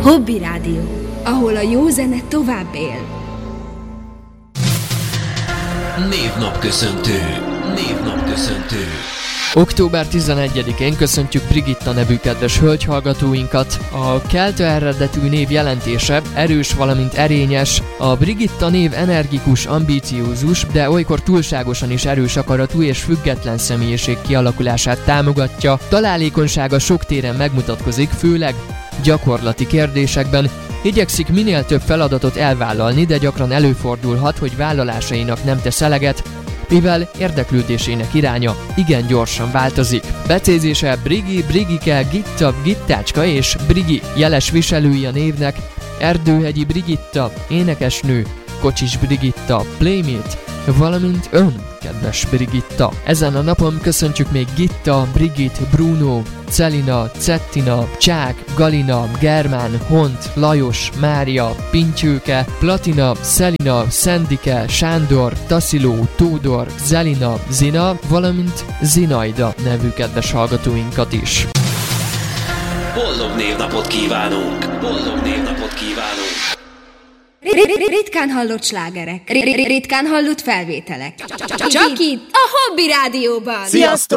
Hobby Rádió, ahol a jó zene tovább él. Névnapköszöntő. Október 11-én köszöntjük Brigitta nevű kedves hölgyhallgatóinkat. A kelta eredetű név jelentése erős, valamint erényes. A Brigitta név energikus, ambíciózus, de olykor túlságosan is erős akaratú és független személyiség kialakulását támogatja. Találékonysága sok téren megmutatkozik, főleg gyakorlati kérdésekben. Igyekszik minél több feladatot elvállalni, de gyakran előfordulhat, hogy vállalásainak nem tesz eleget, mivel érdeklődésének iránya igen gyorsan változik. Becézése Brigi, Brigike, Gitta, Gittácska és Brigi. Jeles viselői a névnek: Erdőhegyi Brigitta, énekesnő, Kocsis Brigitta, Playmate, valamint ön, kedves Brigitta. Ezen a napon köszöntjük még Gitta, Brigit, Bruno, Celina, Cettina, Csák, Galina, Germán, Hont, Lajos, Mária, Pintyőke, Platina, Szelina, Szendike, Sándor, Tasziló, Tódor, Zelina, Zina, valamint Zinaida nevű kedves hallgatóinkat is. Boldog névnapot kívánunk! Ritkán hallott slágerek, ritkán hallott felvételek. Csak itt, a Hobby Rádióban. Sziasztok!